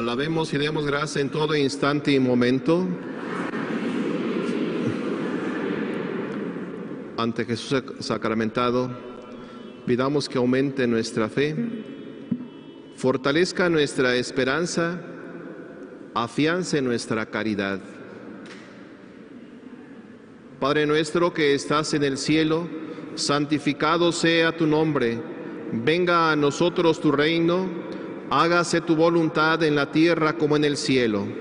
Alabemos y demos gracia en todo instante y momento ante Jesús sacramentado. Pidamos que aumente nuestra fe, fortalezca nuestra esperanza, afiance nuestra caridad. Padre nuestro que estás en el cielo, santificado sea tu nombre. Venga a nosotros tu reino, hágase tu voluntad en la tierra como en el cielo.